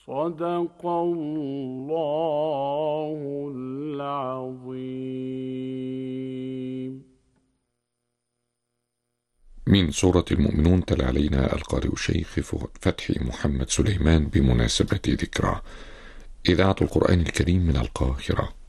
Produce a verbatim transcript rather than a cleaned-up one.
صدق الله العظيم. من سورة المؤمنون تلا علينا القارئ الشيخ فتحي محمد سليمان بمناسبة ذكرى إذاعة القرآن الكريم من القاهرة.